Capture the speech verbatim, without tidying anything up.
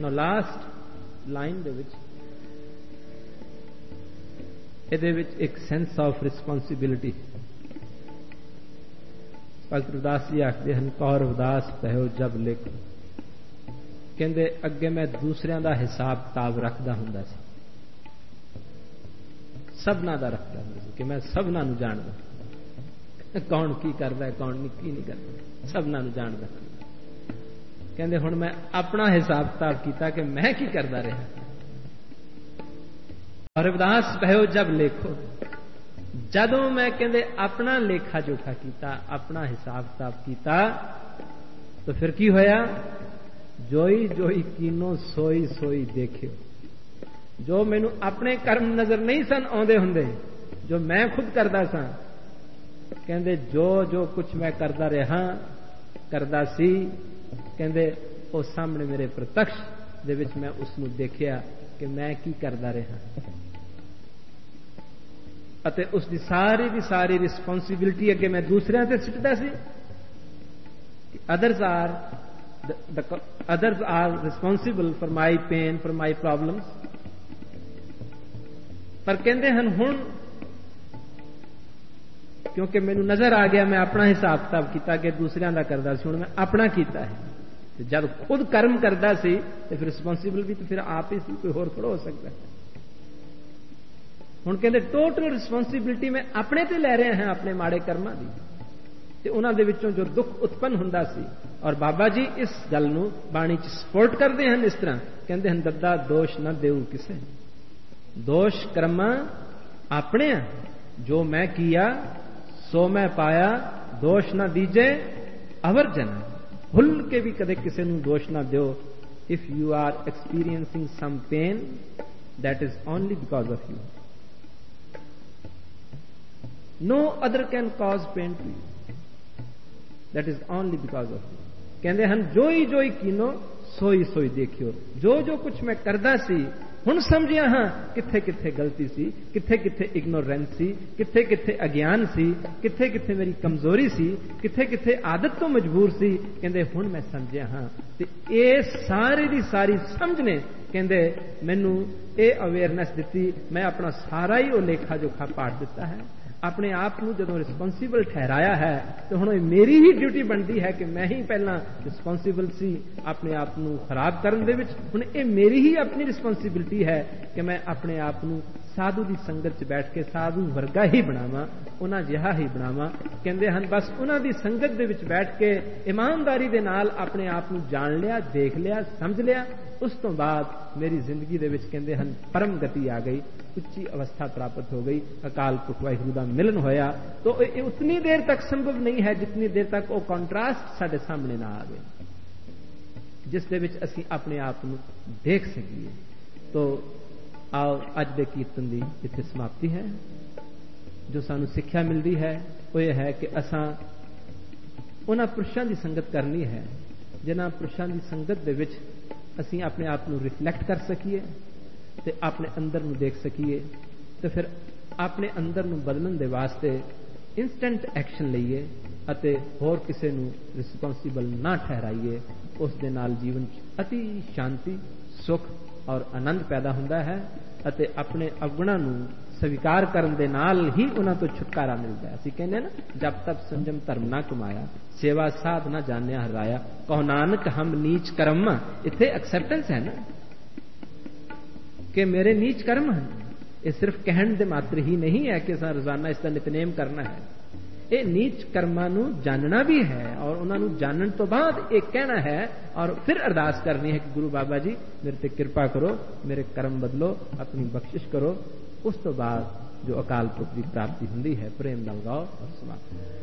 No last line दे विच ਇਹਦੇ ਵਿੱਚ ਇੱਕ sense of responsibility. Bhagat Ravidas ji ਆਖਦੇ ਹਨ, ਕੌਰ ਉਦਾਸ ਪਹਿਓ ਜਬ ਲਿਖ, ਕਹਿੰਦੇ ਅੱਗੇ ਮੈਂ ਦੂਸਰਿਆਂ ਦਾ ਹਿਸਾਬ ਕਿਤਾਬ ਰੱਖਦਾ ਹੁੰਦਾ ਸੀ, ਸਭਨਾਂ ਦਾ ਰੱਖਦਾ ਹੁੰਦਾ ਸੀ ਕਿ ਮੈਂ ਸਭਨਾਂ ਨੂੰ ਜਾਣਦਾ, ਕੌਣ ਕੀ ਕਰਦਾ ਕੌਣ ਕੀ ਨਹੀਂ ਕਰਦਾ, ਸਭਨਾਂ ਨੂੰ ਜਾਣਦਾ। ਕਹਿੰਦੇ ਹੁਣ ਮੈਂ ਆਪਣਾ ਹਿਸਾਬ ਕਿਤਾਬ ਕੀਤਾ ਕਿ ਮੈਂ ਕੀ ਕਰਦਾ ਰਿਹਾ। और रविदास कहो जब लेखो, जदों मैं कहते अपना लेखा जोखा किया, अपना हिसाब किताब किया, तो फिर की होया, जोई जोई कीनो सोई सोई देखियो। जो मैनू अपने कर्म नजर नहीं सन आउंदे हुंदे, जो मैं खुद करदा सा, कहते जो जो कुछ मैं करदा रहा करदा सी, कहते वो सामने मेरे प्रत्यक्ष दे विच मैं उसनू देखिया कि मैं की करदा रहा, अते उसकी सारी की सारी रिस्पॉन्सिबिलिटी अगे मैं दूसरियां ते सिटदा सी। Others are others are responsible for my pen, for my problems. पर कहते हैं हुण क्योंकि मैनू नजर आ गया, मैं अपना हिसाब किताब किया कि दूसरियां दा करदा सी, हुण मैं अपना कीता है। जब खुद कर्म करदा सी तो फिर रिस्पॉन्सिबल भी तो फिर आप ही सी, कोई होर थोड़ा हो सकता है। हुण कहते टोटल रिस्पॉन्सिबिलिटी मैं अपने ते लै रहे हैं, अपने माड़े कर्मां दी, ते उन्हां दे विचों जो दुख उत्पन्न हुंदा सी। और बाबा जी इस गल नूं बाणी च सपोर्ट करते हैं इस तरह, कहते हैं दद्दा दोष न देऊ किसे, दोष कर्मा अपने, जो मैं किया सो मैं पाया, दोष न दीजे अवर जना। भुल के भी कदे किसी नूं दोष ना दिओ। If you are experiencing some pen, that is only because of you, no other can cause pain to you, that is only because of you. कहते हैं जोई जोई कीनो सोई सोई देखियो, जो जो कुछ मैं करदा सी हुण समझिया हाँ किथे किथे गलती सी, किथे किथे इग्नोरेंस सी, किथे किथे अज्ञान सी, किथे किथे मेरी कमजोरी सी, किथे किथे आदत तो मजबूर सी। कहते हुण मैं समझिया हाँ, ते ये सारी दी सारी समझने कहते मैनू ये अवेयरनेस दिती, मैं अपना सारा ही वो लेखा जोखा पाट दिता है, अपने आप को जदों रिस्पॉन्सिबल ठहराया है, तो हुण मेरी ही ड्यूटी बनती है कि मैं ही पहला रिस्पॉन्सिबल सी अपने आप को खराब करने दे विच। हुण ये मेरी ही अपनी रिस्पॉन्सिबिलिटी है कि मैं अपने आप को साधु की संगत च बैठ के साधु वर्गा ही बनावा, उन्हां जिहा ही बनावा। कहते हैं बस उन्हां दी संगत दे विच बैठ के ईमानदारी दे नाल अपने आप को जान लिया, देख लिया, समझ लिया, उस तो बाद मेरी जिंदगी दे विच कहते हैं परम गति आ गई, उच्ची अवस्था प्राप्त हो गई, अकाल पुरख वाहिगुरू दा मिलन होया। तो उतनी देर तक संभव नहीं है जितनी देर तक वो कॉन्ट्रास्ट साडे सामने ना आवे, जिस दे विच असीं अपने आप को देख सकीए। तो आओ अज दे कीर्तन दी इत्थे समाप्ति है। जो सानू सिक्ख्या मिलती है वो ये है कि असां उन्हां पुरुषां दी संगत करनी है जिन्हां पुरुषां दी संगत दे विच असीं अपने आप को रिफ्लैक्ट कर सकीए ते अपने अंदर नूं देख सकीए, तो फिर अपने अंदर नूं बदलण दे वास्ते इंस्टेंट एक्शन लईए अते होर किसे नूं रिस्पॉन्सिबल ना ठहराइए। उस दे नाल जीवन च अति शांति, सुख और आनंद पैदा हुंदा है अते अपने अवगुणां नूं स्वीकार करन दे नाल ही उन्हां तो छुटकारा मिलता है। असीं कहने ना, जब तक संजम धर्म ना कमाया, सेवा साध ना जानिया हराया, कहो नानक हम नीच कर्म। इत्थे एक्सेप्टेंस है ना कि मेरे नीच कर्म हैं। ये सिर्फ कहण दे मात्र ही नहीं है कि असां रोजाना इसका नितनेम करना है। ये नीच कर्मां नूं जानना भी है और उन्होंने जानने तो बाद एक कहना है और फिर अरदास करनी है कि गुरु बाबा जी मेरे ते कृपा करो, मेरे कर्म बदलो, अपनी बख्शिश करो। उस तो बाद जो अकाल पुरख की प्राप्ति हुंदी है, प्रेम नाल गाओ और समाप्त।